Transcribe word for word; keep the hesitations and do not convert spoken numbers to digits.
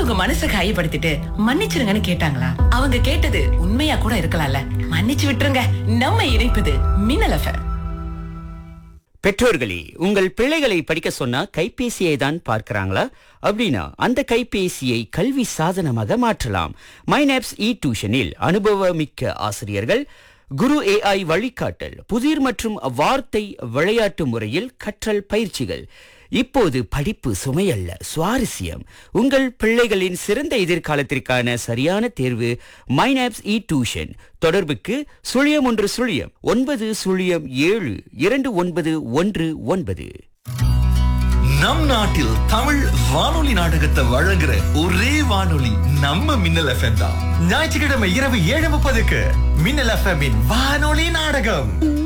உங்க மனசை காயப்படுத்திட்டு மன்னிச்சிருங்கன்னு கேட்டாங்களா? அவங்க கேட்டது உண்மையா கூட இருக்கலாம்ல. மன்னிச்சு விட்டுருங்க. நம்ம இணைப்பது மின்னல் எஃப்எம். பெற்றோர்களே, உங்கள் பிள்ளைகளை படிக்க சொன்னா கைபேசியை தான் பார்க்கறாங்களா? அப்படின்னா அந்த கைபேசியை கல்வி சாதனமாக மாற்றலாம். மைனாப்ஸ் இ டியூஷனில் அனுபவமிக்க ஆசிரியர்கள், குரு ஏஐ வழிகாட்டல், புதிர் மற்றும் வார்த்தை விளையாட்டு முறையில் கற்றல் பயிற்சிகள். இப்போது படிப்பு சுமையல்ல, சுவாரஸ்யம். உங்கள் பிள்ளைகளின் சிறந்த எதிர்காலத்திற்கான சரியான தேர்வு மைனாப்ஸ் இ டியூஷன். தொடர்புக்கு சுழியம் ஒன்று சுழியம் ஒன்பது சுழியம் ஏழு இரண்டு ஒன்பது ஒன்று ஒன்பது. நம் நாட்டில் தமிழ் வானொலி நாடகத்தை வழங்குற ஒரே வானொலி நம்ம மின்னல் எஃப்எம் தான். ஞாயிற்றுக்கிழமை இரவு ஏழு முப்பதுக்கு மின்னல் எஃப்எம் வானொலி நாடகம்.